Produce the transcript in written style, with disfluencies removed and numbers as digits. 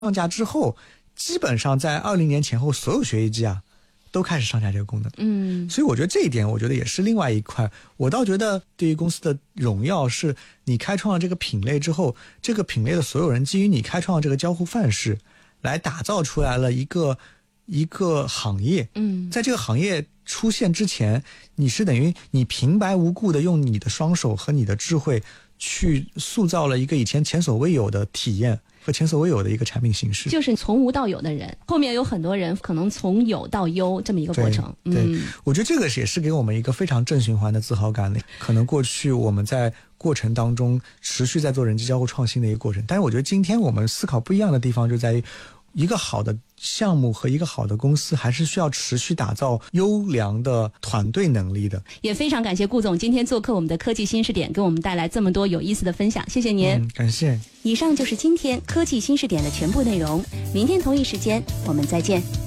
上架之后，基本上在20年前后，所有学习机啊都开始上架这个功能。所以我觉得这一点，我觉得也是另外一块。我倒觉得对于公司的荣耀是，你开创了这个品类之后，这个品类的所有人基于你开创的这个交互范式，来打造出来了一个行业。在这个行业出现之前，你是等于你平白无故的用你的双手和你的智慧去塑造了一个以前前所未有的体验和前所未有的一个产品形式， 就是从无到有的人，后面有很多人可能从有到优这么一个过程。 对，我觉得这个也是给我们一个非常正循环的自豪感的。可能过去我们在过程当中持续在做人机交互创新的一个过程，但是我觉得今天我们思考不一样的地方就在于，一个好的项目和一个好的公司还是需要持续打造优良的团队能力的。 也非常感谢顾总今天做客我们的科技新视点，给我们带来这么多有意思的分享，谢谢您。 感谢。 以上就是今天科技新视点的全部内容，明天同一时间我们再见。